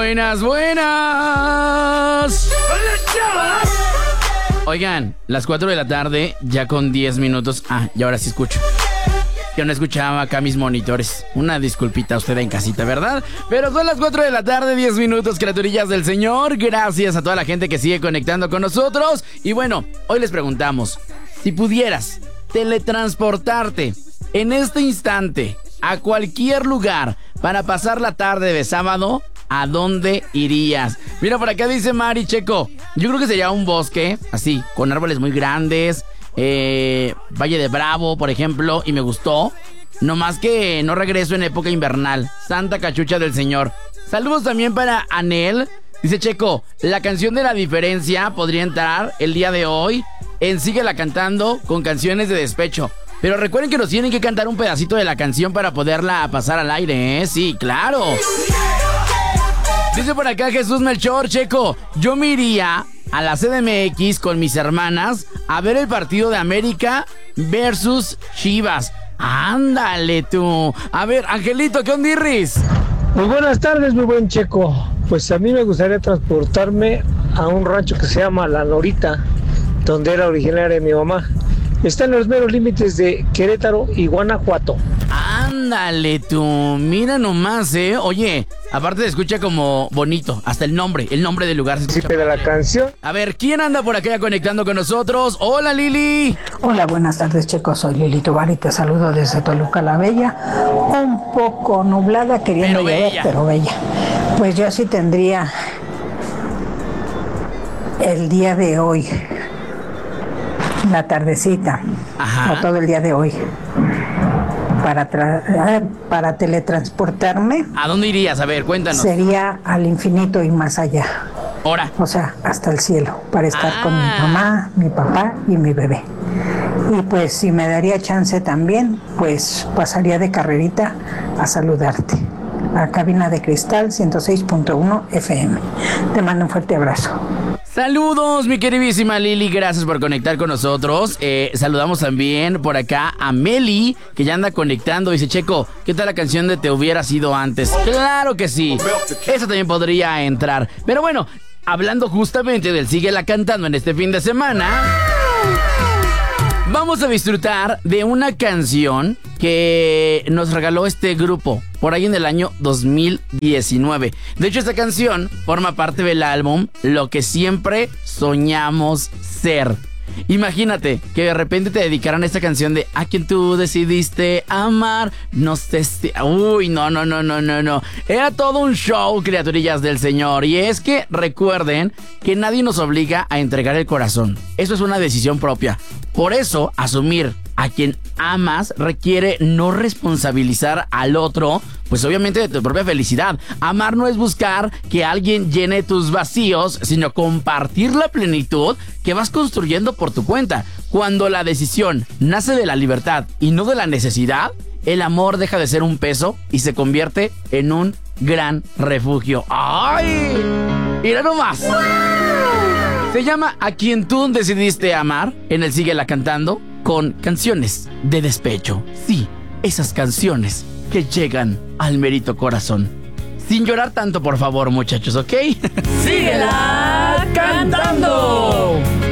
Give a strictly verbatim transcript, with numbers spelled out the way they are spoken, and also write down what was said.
buenas, buenas. Oigan, las cuatro de la tarde, ya con diez minutos. Ah, y ahora sí escucho. Yo no escuchaba acá mis monitores. Una disculpita a usted en casita, ¿verdad? Pero son las cuatro de la tarde, diez minutos, criaturillas del Señor. Gracias a toda la gente que sigue conectando con nosotros. Y bueno, hoy les preguntamos, si pudieras teletransportarte en este instante a cualquier lugar para pasar la tarde de sábado, ¿a dónde irías? Mira, por acá dice Mari Checo, yo creo que sería un bosque, así, con árboles muy grandes, eh, Valle de Bravo, por ejemplo, y me gustó. No más que no regreso en época invernal. Santa Cachucha del Señor. Saludos también para Anel. Dice Checo, la canción de La Diferencia podría entrar el día de hoy en Síguela Cantando con canciones de despecho. Pero recuerden que nos tienen que cantar un pedacito de la canción para poderla pasar al aire, ¿eh? Sí, claro. Dice por acá Jesús Melchor, Checo, yo me iría a la C D M X con mis hermanas a ver el partido de América versus Chivas. Ándale tú. A ver, Angelito, ¿qué ondirris? Muy buenas tardes, mi buen Checo. Pues a mí me gustaría transportarme a un rancho que se llama La Norita, donde era originaria mi mamá. Está en los meros límites de Querétaro y Guanajuato. Ándale tú, mira nomás, eh. Oye, aparte se escucha como bonito, hasta el nombre, el nombre del lugar se escucha. Sí, de la canción. A ver, ¿quién anda por acá conectando con nosotros? Hola, Lili. Hola, buenas tardes, Checo. Soy Lili Tobar y te saludo desde Toluca la Bella. Un poco nublada, queriendo Pero llover, bella. pero bella. Pues yo sí tendría el día de hoy, la tardecita, Ajá. o todo el día de hoy, para, tra- para teletransportarme. ¿A dónde irías? A ver, cuéntanos. Sería al infinito y más allá. Ahora. O sea, hasta el cielo, para estar Ah. con mi mamá, mi papá y mi bebé. Y pues si me daría chance también, pues pasaría de carrerita a saludarte. A Cabina de Cristal ciento seis punto uno F M. Te mando un fuerte abrazo. Saludos, mi queridísima Lili, gracias por conectar con nosotros. Eh, saludamos también por acá a Meli, que ya anda conectando. Dice, Checo, ¿qué tal la canción de Te Hubiera Sido Antes? Claro que sí, esa también podría entrar. Pero bueno, hablando justamente del Síguela Cantando en este fin de semana, vamos a disfrutar de una canción que nos regaló este grupo por ahí en el año dos mil diecinueve. De hecho, esta canción forma parte del álbum Lo que siempre soñamos ser. Imagínate que de repente te dedicaran esta canción de A quien tú decidiste amar. No sé si... Uy, no, no, no, no, no, no. Era todo un show, criaturillas del Señor. Y es que recuerden que nadie nos obliga a entregar el corazón. Eso es una decisión propia. Por eso, asumir a quien amas requiere no responsabilizar al otro, pues obviamente de tu propia felicidad. Amar no es buscar que alguien llene tus vacíos, sino compartir la plenitud que vas construyendo por tu cuenta. Cuando la decisión nace de la libertad y no de la necesidad, el amor deja de ser un peso y se convierte en un gran refugio. ¡Ay! ¡Mira nomás! Se llama A quien tú decidiste amar, en el Síguela Cantando, con canciones de despecho. Sí, esas canciones que llegan al merito corazón. Sin llorar tanto, por favor, muchachos, ¿ok? ¡Síguela cantando!